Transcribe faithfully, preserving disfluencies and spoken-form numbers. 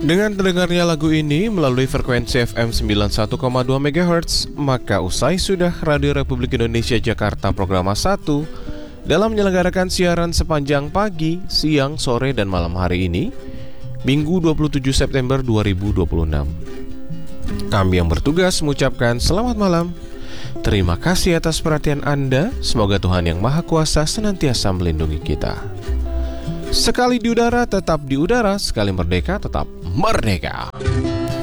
Dengan terdengarnya lagu ini melalui frekuensi F M sembilan puluh satu koma dua megahertz, maka usai sudah Radio Republik Indonesia Jakarta Programa satu dalam menyelenggarakan siaran sepanjang pagi, siang, sore, dan malam hari ini, Minggu dua puluh tujuh September dua ribu dua puluh enam. Kami yang bertugas mengucapkan selamat malam. Terima kasih atas perhatian Anda. Semoga Tuhan Yang Maha Kuasa senantiasa melindungi kita. Sekali di udara tetap di udara, sekali merdeka tetap merdeka.